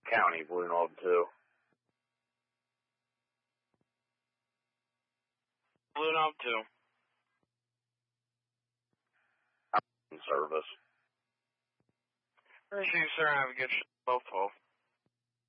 County, Blue Knob 2. Blue Knob 2. Service. Appreciate you, sir. Have a good show. 12-12.